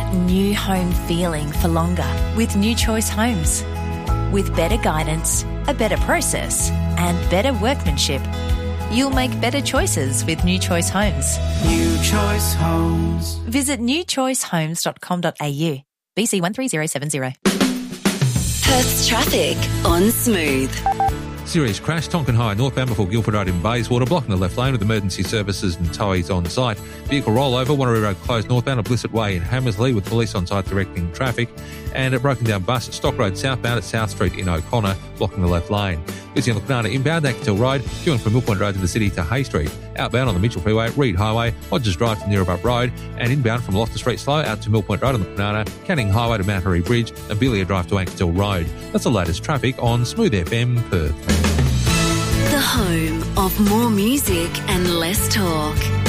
that new home feeling for longer with New Choice Homes. With better guidance, a better process, and better workmanship, you'll make better choices with New Choice Homes. New Choice Homes. Visit newchoicehomes.com.au. BC 13070. Perth's traffic on Smooth. Serious crash, Tonkin High northbound before Guildford Road in Bayswater, blocking the left lane with emergency services and towies on site. Vehicle rollover, Wanneroo Road closed northbound at Blissett Way in Hammersley with police on site directing traffic. And a broken down bus at Stock Road southbound at South Street in O'Connor, blocking the left lane. Busy on the Kwinana inbound, Acton Road, queuing from Mill Point Road to the city to Hay Street. Outbound on the Mitchell Freeway, Reed Highway, Hodges Drive to Neerabup Road, and inbound from Loftus Street slow out to Mill Point Road on the Kwinana, Canning Highway to Mount Harry Bridge, and Belia Drive to Ankerstill Road. That's the latest traffic on Smooth FM Perth. The home of more music and less talk.